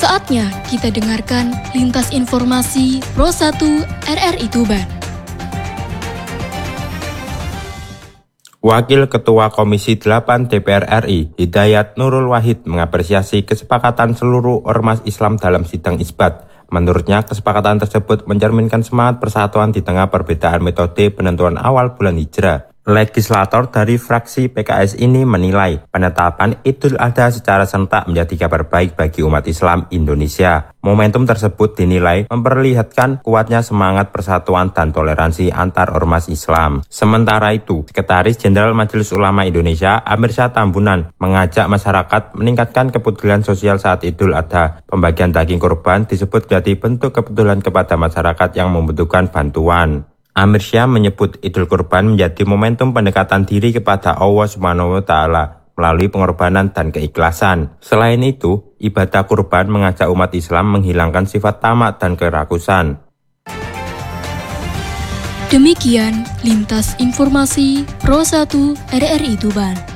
Saatnya kita dengarkan Lintas Informasi Pro 1 RRI Tuban. Wakil Ketua Komisi 8 DPR RI, Hidayat Nurul Wahid, mengapresiasi kesepakatan seluruh ormas Islam dalam sidang isbat. Menurutnya, kesepakatan tersebut mencerminkan semangat persatuan di tengah perbedaan metode penentuan awal bulan Hijrah. Legislator dari fraksi PKS ini menilai penetapan Idul Adha secara serentak menjadi kabar baik bagi umat Islam Indonesia. Momentum tersebut dinilai memperlihatkan kuatnya semangat persatuan dan toleransi antar ormas Islam. Sementara itu, Sekretaris Jenderal Majelis Ulama Indonesia Amir Syah Tambunan mengajak masyarakat meningkatkan kepedulian sosial saat Idul Adha. Pembagian daging kurban disebut menjadi bentuk kepedulian kepada masyarakat yang membutuhkan bantuan. Amir Syah menyebut Idul Kurban menjadi momentum pendekatan diri kepada Allah SWT melalui pengorbanan dan keikhlasan. Selain itu, ibadah kurban mengajak umat Islam menghilangkan sifat tamak dan kerakusan. Demikian Lintas Informasi Pro 1 RRI Tuban.